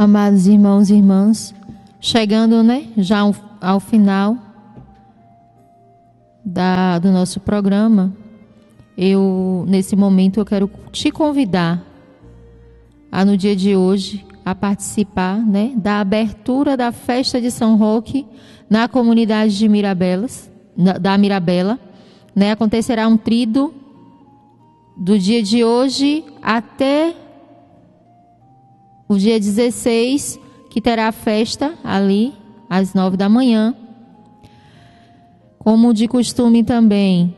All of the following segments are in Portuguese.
Amados irmãos e irmãs, chegando, já ao final do nosso programa, nesse momento, eu quero te convidar no dia de hoje, a participar, da abertura da festa de São Roque na comunidade de da Mirabela. Acontecerá um tríduo do dia de hoje até o dia 16, que terá a festa ali, às 9 da manhã. Como de costume também,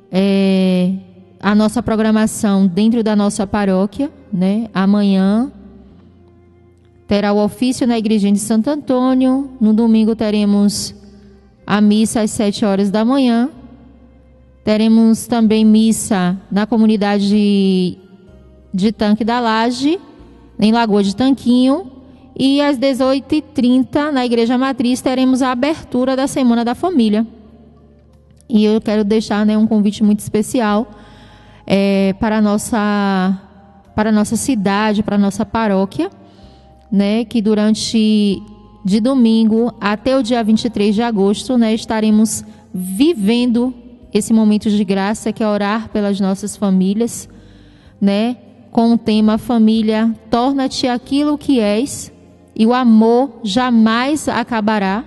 a nossa programação dentro da nossa paróquia, amanhã terá o ofício na igrejinha de Santo Antônio. No domingo teremos a missa às 7 horas da manhã. Teremos também missa na comunidade de Tanque da Laje, em Lagoa de Tanquinho. E às 18h30, na Igreja Matriz, teremos a abertura da Semana da Família. E eu quero deixar um convite muito especial para a nossa cidade, para a nossa paróquia, que de domingo até o dia 23 de agosto, estaremos vivendo esse momento de graça, que é orar pelas nossas famílias, com o tema Família, torna-te aquilo que és, e o amor jamais acabará.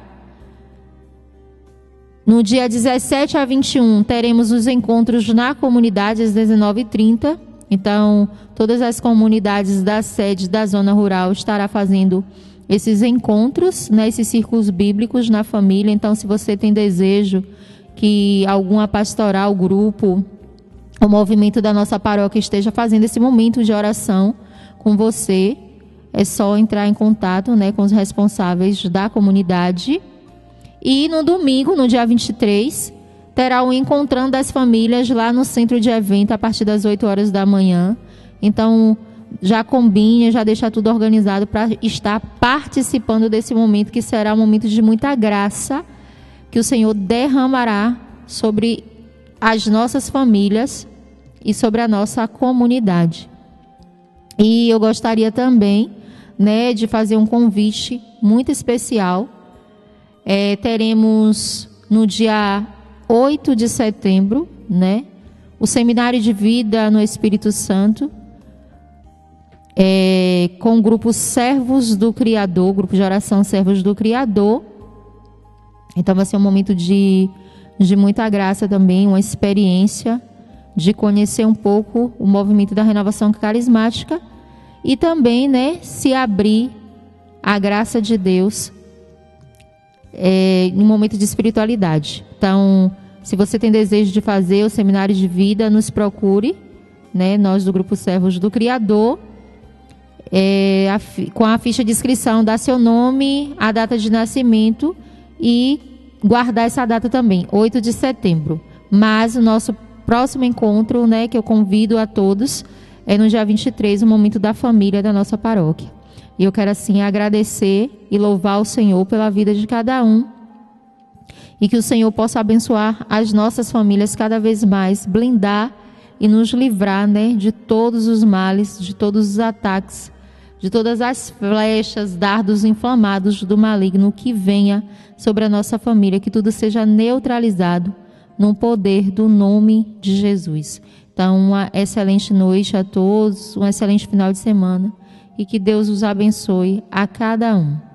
No dia 17 a 21, teremos os encontros na comunidade às 19h30. Então, todas as comunidades da sede da zona rural estará fazendo esses encontros, esses círculos bíblicos na família. Então, se você tem desejo que alguma pastoral, grupo, o movimento da nossa paróquia esteja fazendo esse momento de oração com você, é só entrar em contato, com os responsáveis da comunidade. E no domingo, no dia 23, terá o Encontrando das Famílias lá no centro de evento a partir das 8 horas da manhã. Então, já combine, já deixa tudo organizado para estar participando desse momento, que será um momento de muita graça que o Senhor derramará sobre as nossas famílias e sobre a nossa comunidade. E eu gostaria também, de fazer um convite muito especial. Teremos no dia 8 de setembro, o Seminário de Vida no Espírito Santo, com o grupo Servos do Criador, grupo de oração Servos do Criador. Então vai ser um momento de muita graça também, uma experiência de conhecer um pouco o movimento da renovação carismática e também, se abrir à graça de Deus em um momento de espiritualidade. Então, se você tem desejo de fazer o Seminário de Vida, nos procure, nós do Grupo Servos do Criador, com a ficha de inscrição, dá seu nome, a data de nascimento e guardar essa data também, 8 de setembro. Mas o nosso próximo encontro, que eu convido a todos, é no dia 23, o momento da família da nossa paróquia. E eu quero assim agradecer e louvar o Senhor pela vida de cada um. E que o Senhor possa abençoar as nossas famílias cada vez mais, blindar e nos livrar, de todos os males, de todos os ataques, de todas as flechas, dardos inflamados do maligno que venha sobre a nossa família. Que tudo seja neutralizado no poder do nome de Jesus. Então, uma excelente noite a todos, um excelente final de semana. E que Deus os abençoe a cada um.